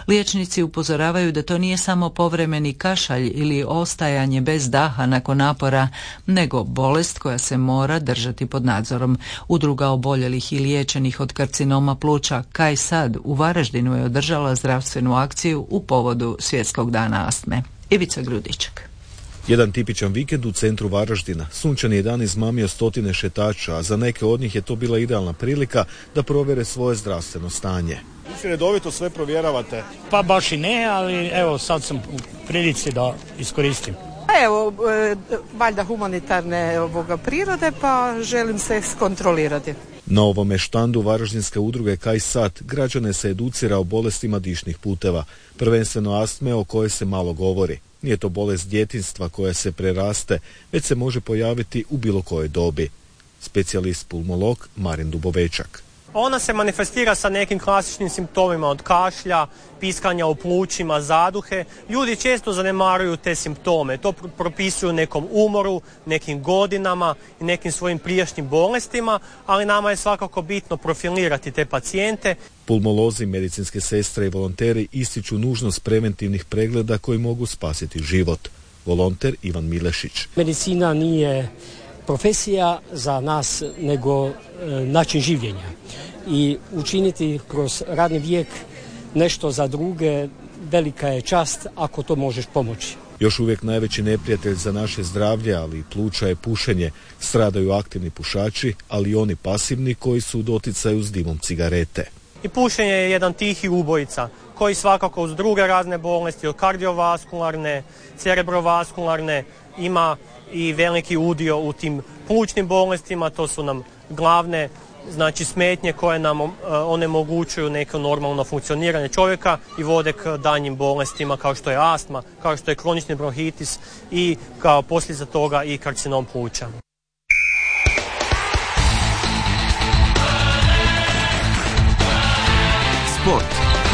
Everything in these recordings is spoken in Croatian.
Liječnici upozoravaju da to nije samo povremeni kašalj ili ostajanje bez daha nakon napora, nego bolest koja se mora držati pod nadzorom. Udruga oboljelih i liječenih od karcinoma pluća Kaj Sad u Varaždinu je održala zdravstvenu akciju u povodu Svjetskog dana astme. Ivica Grudičak. Jedan tipičan vikend u centru Varaždina. Sunčani je dan izmamio stotine šetača, a za neke od njih je to bila idealna prilika da provjere svoje zdravstveno stanje. Vi redovito sve provjeravate? Pa baš i ne, ali evo sad sam u prilici da iskoristim. Evo, valjda humanitarne prirode, pa želim se skontrolirati. Na ovome štandu Varaždinske udruge Kaj Sad građane se educira o bolestima dišnih puteva, prvenstveno astme o kojoj se malo govori. Nije to bolest djetinjstva koja se preraste, već se može pojaviti u bilo kojoj dobi. Specijalist pulmolog Marin Dubovečak. Ona se manifestira sa nekim klasičnim simptomima od kašlja, piskanja u plućima, zaduhe. Ljudi često zanemaruju te simptome. To propisuju nekom umoru, nekim godinama i nekim svojim prijašnjim bolestima, ali nama je svakako bitno profilirati te pacijente. Pulmolozi, medicinske sestre i volonteri ističu nužnost preventivnih pregleda koji mogu spasiti život. Volonter Ivan Milešić. Medicina nije profesija za nas, nego način življenja. I učiniti kroz radni vijek nešto za druge, velika je čast ako to možeš pomoći. Još uvijek najveći neprijatelj za naše zdravlje, ali i pluća je pušenje. Stradaju aktivni pušači, ali i oni pasivni koji su u doticaju s dimom cigarete. I pušenje je jedan tihi ubojica koji svakako uz druge razne bolesti, od kardiovaskularne, cerebrovaskularne, ima i veliki udio u tim plućnim bolestima. To su nam glavne smetnje koje nam onemogućuju neko normalno funkcioniranje čovjeka i vode k daljnjim bolestima kao što je astma, kao što je kronični bronhitis i kao posljedica toga i karcinom pluća. Sport.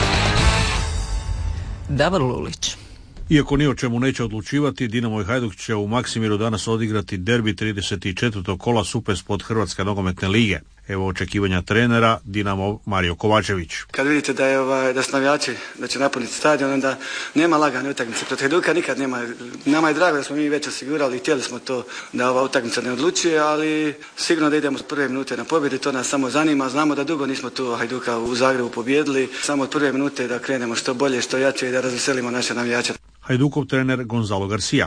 Davor Lulić. Iako ni o čemu neće odlučivati, Dinamo i Hajduk će u Maksimiru danas odigrati derbi 34. kola Supersport Hrvatske nogometne lige. Evo očekivanja trenera Dinamo Mario Kovačević. Kad vidite da su navijači, da će napuniti stadion, onda nema lagane utakmice. Protiv Hajduka nikad nema. Nama je drago da smo mi već osigurali i htjeli smo to da ova utakmica ne odlučuje, ali sigurno da idemo od prve minute na pobjedu, to nas samo zanima. Znamo da dugo nismo tu Hajduka u Zagrebu pobijedili, samo od prve minute da krenemo što bolje, što jače i da razveselimo naše navijače. Hajdukov trener Gonzalo Garcia.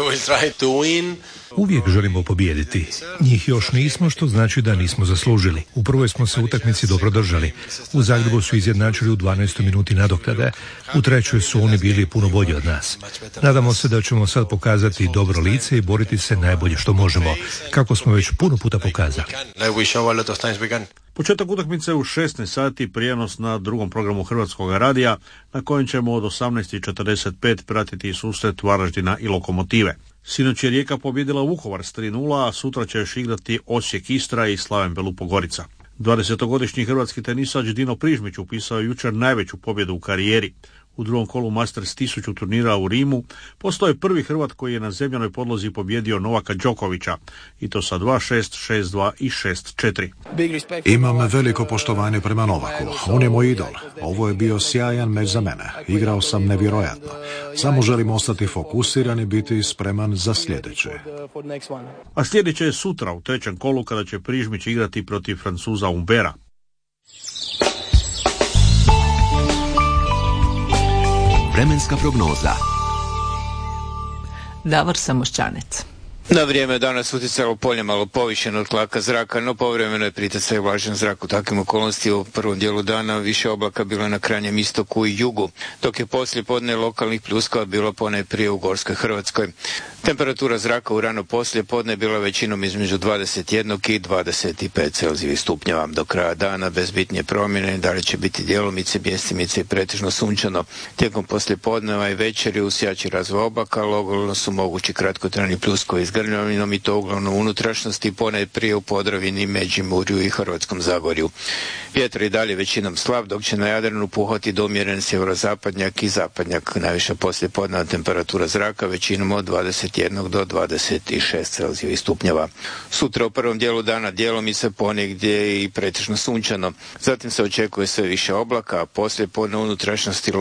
Uvijek želimo pobijediti. Njih još nismo, što znači da nismo zaslužili. U prvoj smo se utakmici dobro držali. U Zagrebu su izjednačili u 12. minuti nadoknade. U trećoj su oni bili puno bolji od nas. Nadamo se da ćemo sad pokazati dobro lice i boriti se najbolje što možemo, kako smo već puno puta pokazali. Početak utakmice u 16 sati, prijenos na drugom programu Hrvatskog radija, na kojem ćemo od 18:45 pratiti susret Varaždina i Lokomotive. Sinoć je Rijeka pobijedila Vukovar s 3:0, a sutra će još igrati Osijek Istra i Slaven Belupogorica. 20-godišnji hrvatski tenisač Dino Prižmić upisao je jučer najveću pobjedu u karijeri. U drugom kolu Masters 1000 turnira u Rimu postao je prvi Hrvat koji je na zemljanoj podlozi pobjedio Novaka Đokovića, i to sa 2-6, 6-2 i 6-4. Imam veliko poštovanje prema Novaku. On je moj idol. Ovo je bio sjajan meč za mene. Igrao sam nevjerojatno. Samo želim ostati fokusiran i biti spreman za sljedeće. A sljedeće je sutra u trećem kolu kada će Prižmić igrati protiv Francuza Humbera. Vremenska prognoza. Davor Samošćanec. Na vrijeme danas utjecalo polje malo povišeno od tlaka zraka, no povremeno je priticaj vlažan zrak. U takvim okolnostima u prvom dijelu dana više oblaka bilo na krajnjem istoku i jugu, dok je poslije podne lokalnih pljuskova bilo ponajprije u Gorskoj Hrvatskoj. Temperatura zraka u rano poslije podne bila većinom između 21 i 25 Celzijevih stupnjeva. Do kraja dana bez bitnije promjene dalje će biti djelomice, mjestimice i pretežno sunčano. Tijekom poslije podneva i večeri uz jači razvoj oblaka lokalno su mogući kratkotrajni pljuskovi s grmljavinom i to uglavnom u unutrašnjosti, ponajprije u Podravini, Međimurju i Hrvatskom Zagorju. Vjetar i dalje većinom slab, dok će na Jadranu puhati do umjeren sjeverozapadnjak i zapadnjak. Najviša poslijepodnevna temperatura zraka većinom od 21 do 26 Celzijevih stupnjeva. Sutra u prvom dijelu dana djelomice ponegdje i pretežno sunčano. Zatim se očekuje sve više oblaka, a poslijepodne unutrašnjosti